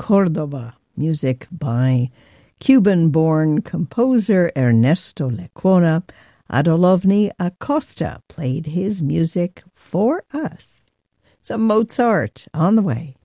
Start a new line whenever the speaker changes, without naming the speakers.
Cordova, music by Cuban-born composer Ernesto Lecuona. Adolovny Acosta played his music for us. Some Mozart on the way.